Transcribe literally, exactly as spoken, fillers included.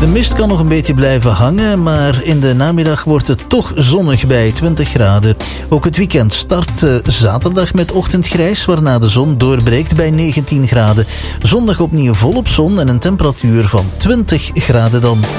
mist kan nog een beetje blijven hangen, maar in de namiddag wordt het toch zonnig bij twintig graden. Ook het weekend start uh, zaterdag met ochtendgrijs, waarna de zon doorbreekt bij negentien graden. Zondag opnieuw volop zon en een temperatuur van twintig graden dan.